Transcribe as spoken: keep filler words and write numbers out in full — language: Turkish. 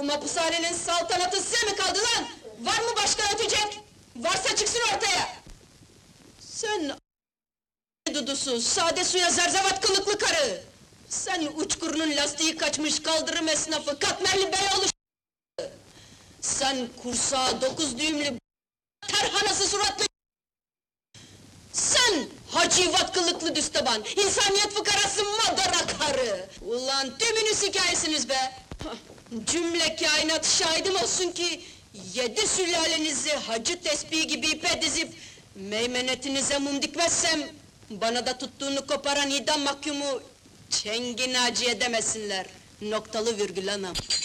Bu mapushanenin saltanatı size mi kaldı lan? Var mı başka ötecek? Varsa çıksın ortaya! Sen dudusu, sade suya zerzevat kılıklı karı! Sen uçkurunun lastiği kaçmış kaldırım esnafı, katmerli beyoğlu ş***! Sen kursağı dokuz düğümlü terhanası suratlı. Sen hacivat kılıklı düsteban, insaniyet fıkarası madara karı! Ulan tümünüz hikayesiniz be! Cümle kainat şahidim olsun ki, yedi sülalenizi hacı tesbihi gibi ipe dizip meymenetinize mum dikmezsem, bana da tuttuğunu koparan idam mahkumu çengi naci edemesinler. Noktalı virgül anam.